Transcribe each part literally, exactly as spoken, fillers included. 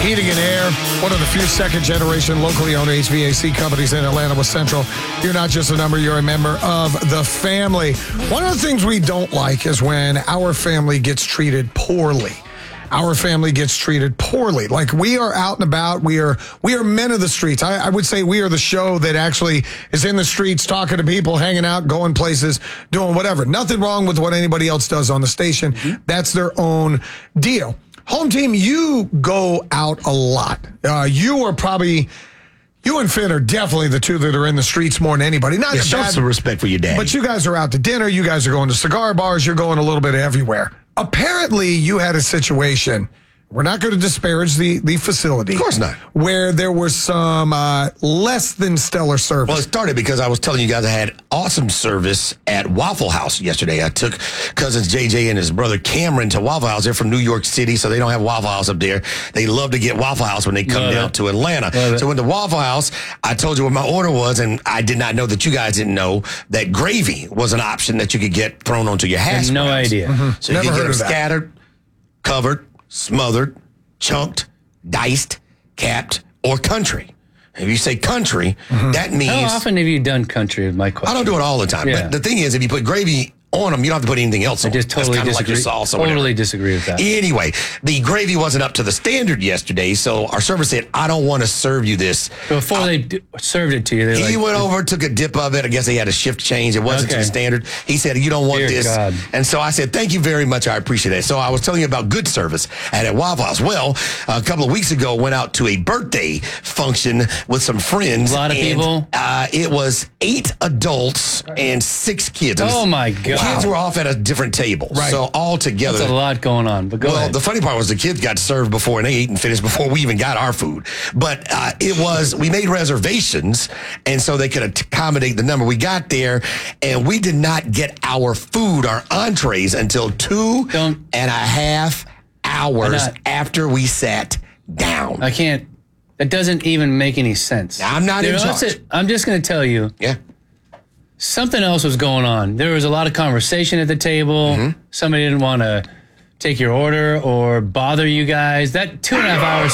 Heating and Air, one of the few second-generation locally owned H V A C companies in Atlanta West Central. You're not just a number, you're a member of the family. One of the things we don't like is when our family gets treated poorly. Our family gets treated poorly. Like, we are out and about. We are we are men of the streets. I, I would say we are the show that actually is in the streets, talking to people, hanging out, going places, doing whatever. Nothing wrong with what anybody else does on the station. Mm-hmm. That's their own deal. Home team, you go out a lot. Uh, you are probably... You and Finn are definitely the two that are in the streets more than anybody. Not yeah, show some respect for your dad. But you guys are out to dinner. You guys are going to cigar bars. You're going a little bit everywhere. Apparently, you had a situation. We're not going to disparage the, the facility. Of course not. Where there was some uh, less than stellar service. Well, it started because I was telling you guys I had awesome service at Waffle House yesterday. I took cousins J J and his brother Cameron to Waffle House. They're from New York City, so they don't have Waffle House up there. They love to get Waffle House when they come Love down it. to Atlanta. Love so when the Waffle House, I told you what my order was, and I did not know that you guys didn't know that gravy was an option that you could get thrown onto your hash browns. No idea. Mm-hmm. So you Never can get heard them of that. scattered, covered, smothered, chunked, diced, capped, or country. If you say country, mm-hmm. that means... How often have you done country, is my question? I don't do it all the time. Yeah. But the thing is, if you put gravy on them, you don't have to put anything else on. I just totally That's disagree. Like your sauce or totally whatever. disagree with that. Anyway, the gravy wasn't up to the standard yesterday, so our server said, I don't want to serve you this. Before I, they d- served it to you, they he like, went over, took a dip of it. I guess they had a shift change. It wasn't Okay. to the standard. He said, you don't want Dear this. God. And so I said, thank you very much. I appreciate it. So I was telling you about good service at a Waffle House. Well, a couple of weeks ago, went out to a birthday function with some friends. A lot of and, people? Uh, it was eight adults and six kids. Oh, my God. Kids were off at a different table. Right. So all together. That's a lot going on, but go well, ahead. the funny part was the kids got served before and they ate and finished before we even got our food. But uh, it was, we made reservations, and so they could accommodate the number. We got there, and we did not get our food, our entrees, until two Don't- and a half hours not- after we sat down. I can't. That doesn't even make any sense. I'm not in There- charge. that's it. I'm just going to tell you. Yeah. Something else was going on. There was a lot of conversation at the table. Mm-hmm. Somebody didn't want to take your order or bother you guys. That two and a half hours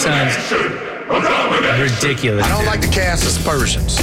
sounds ridiculous. I don't like to cast aspersions.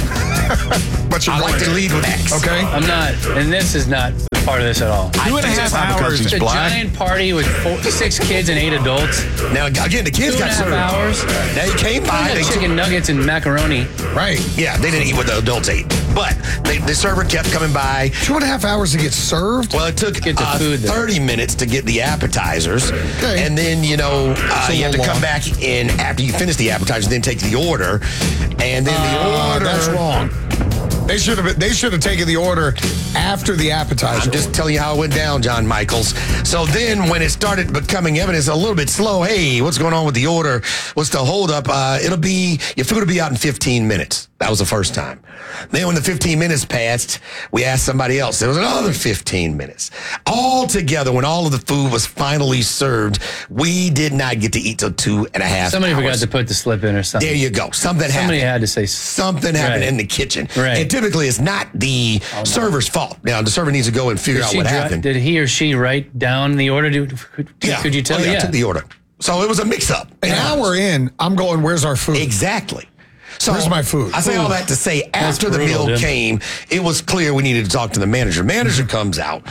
But you're I like right. to lead with X. Okay. I'm not, and this is not part of this at all. Two and a half hours. It's a giant party with four, six kids and eight adults. Now, again, the kids Two and got a half served. hours. They came by. I They had took- chicken nuggets and macaroni. Right. Yeah, they didn't eat what the adults ate. But they, the server kept coming by. Two and a half hours to get served? Well, it took Get the uh, food there. thirty minutes to get the appetizers. Okay. And then, you know, uh, a you have to little come long. back in after you finish the appetizers, then take the order. And then the Uh, order. that's wrong. They should have they should have taken the order after the appetizer. I'm just telling you how it went down, John Michaels. So then when it started becoming evidence a little bit slow, hey, what's going on with the order? What's the holdup? Uh, it'll be, your food will be out in fifteen minutes. That was the first time. Then when the fifteen minutes passed, we asked somebody else. There was another fifteen minutes. All together, when all of the food was finally served, we did not get to eat till two and a half Somebody hours. forgot to put the slip in or something. There you go. Something Somebody happened. had to say Something happened Right. in the kitchen. Right. And typically it's not the server's fault. Now, the server needs to go and figure Did, out she what dri- happened. did he or she write down the order? Do, could, could you tell? Oh, yeah, I yeah. took the order. So it was a mix-up. An hour in, I'm going, where's our food? Exactly. So Where's my food? I say all that to say after the brutal, meal dude. came, it was clear we needed to talk to the manager. Manager comes out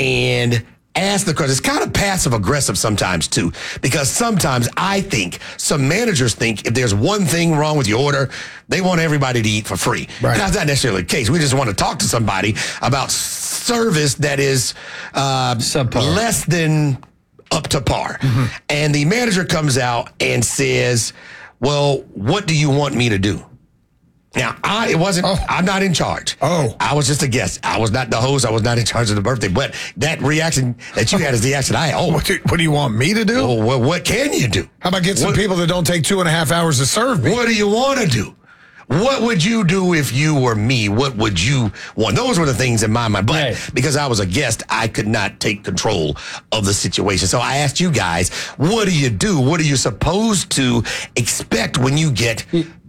and asks the question. It's kind of passive aggressive sometimes too, because sometimes I think some managers think if there's one thing wrong with your order, they want everybody to eat for free. Right. And that's not necessarily the case. We just want to talk to somebody about service that is uh, Subpar. less than up to par. Mm-hmm. And the manager comes out and says, well, what do you want me to do? Now, I it wasn't, Oh. I'm not in charge. Oh. I was just a guest. I was not the host. I was not in charge of the birthday. But that reaction that you had is the reaction I had. Oh, What do, what do you want me to do? well, what, what can you do? How about get some What- people that don't take two and a half hours to serve me? What do you want to do? What would you do if you were me? What would you want? Those were the things in my mind. But Right. because I was a guest, I could not take control of the situation. So I asked you guys, what do you do? What are you supposed to expect when you get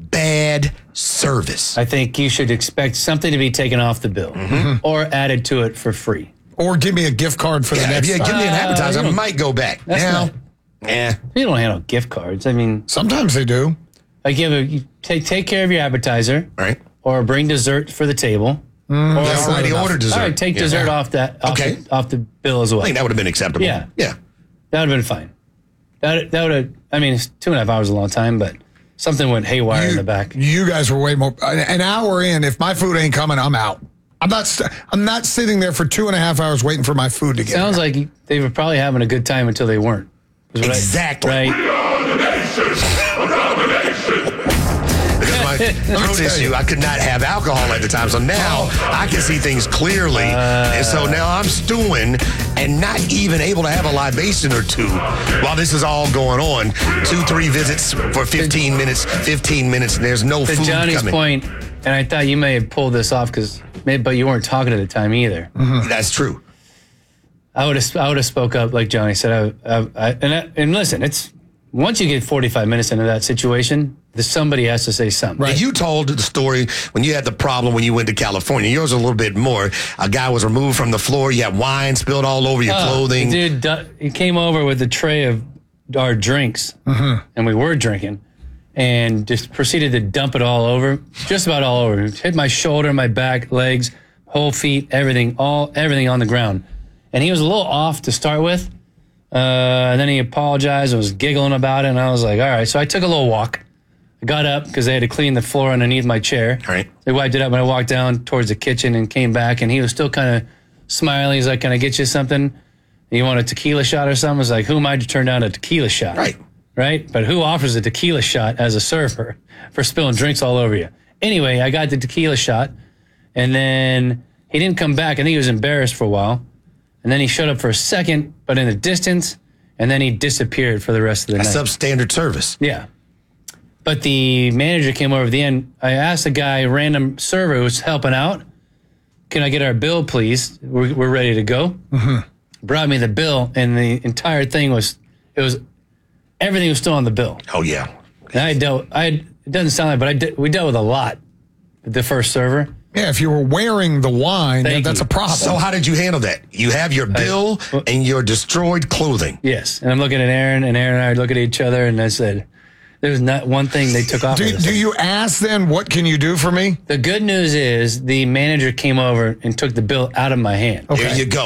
bad service? I think you should expect something to be taken off the bill Mm-hmm. or added to it for free. Or give me a gift card for the Yeah, if next you time. give me an Uh, appetizer, you I don't- might go back. That's Now, not- Yeah. You don't handle gift cards. I mean, Sometimes they do. like you, have a, you take take care of your appetizer, Right. or bring dessert for the table. Mm, or They already ordered dessert. All right, take Yeah. dessert off that off, Okay. the, off the bill as well. I think that would have been acceptable. Yeah. Yeah. That would have been fine. That that would have. I mean, it's two and a half hours is a long time, but something went haywire in the back. You guys were way more. An an hour in, if my food ain't coming, I'm out. I'm not. St- I'm not sitting there for two and a half hours waiting for my food to get. Sounds here. like they were probably having a good time until they weren't. Is what I- Exactly. right. Because my throat tell issue, you. I could not have alcohol at the time. So now I can see things clearly. and so now I'm stewing and not even able to have a libation or two while this is all going on. Two, three visits for fifteen minutes, fifteen minutes, and there's no To food Johnny's coming. point, and I thought you may have pulled this off because, but you weren't talking at the time either. That's true. I would have, I would have spoke up like Johnny said. I, I, I, and, I, and listen, it's once you get forty-five minutes into that situation, the, somebody has to say something. And you told the story when you had the problem when you went to California. Yours a little bit more. A guy was removed from the floor. You had wine spilled all over your Oh, clothing. Dude, du- he came over with a tray of our drinks, and we were drinking, and just proceeded to dump it all over, just about all over. Hit my shoulder, my back, legs, whole feet, everything, all everything on the ground. And he was a little off to start with, uh, and then he apologized and was giggling about it, and I was like, all right. So I took a little walk. I got up because they had to clean the floor underneath my chair. All right. They wiped it up, and I walked down towards the kitchen and came back, and he was still kind of smiling. He's like, can I get you something? You want a tequila shot or something? I was like, who am I to turn down a tequila shot? Right. Right? But who offers a tequila shot as a server for spilling drinks all over you? Anyway, I got the tequila shot, and then he didn't come back. I think he was embarrassed for a while. And then he showed up for a second, but in the distance, and then he disappeared for the rest of the That's night. substandard service. Yeah. But the manager came over at the end. I asked a guy, a random server who was helping out, can I get our bill, please? We're, we're ready to go. Mm-hmm. Brought me the bill, and the entire thing was, it was, everything was still on the bill. Oh, yeah. And I dealt, I, it doesn't sound like, but I did, we dealt with a lot with the first server. Yeah, if you were wearing the wine, Thank that, that's you. a problem. So how did you handle that? You have your bill and your destroyed clothing. Yes. And I'm looking at Aaron, and Aaron and I look at each other, and I said, there's not one thing they took off do, of this do thing. you ask then, what can you do for me? The good news is the manager came over and took the bill out of my hand. There you go.